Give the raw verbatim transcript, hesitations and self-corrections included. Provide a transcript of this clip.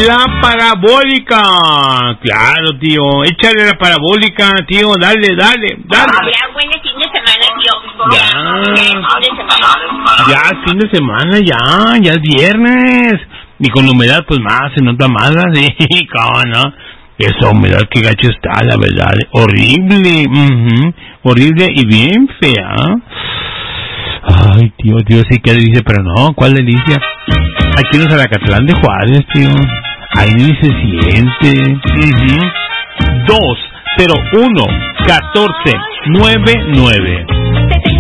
la parabólica. Claro, tío. Échale la parabólica, tío. Dale, dale, dale. Ya, buen fin de semana, tío. Ya. Ya, es fin de semana, ya. Ya es viernes. Y con la humedad, pues más, se nota más, sí. ¿Cómo no? Esa humedad que gacho está, la verdad. Horrible. Uh-huh. Horrible y bien fea. Ay, tío, tío, sí, qué delicia, pero no, ¿cuál delicia? Aquí en el Zacatlán de Juárez, tío. Ahí ni se siente. Uh-huh. dos cero uno catorce noventa y nueve.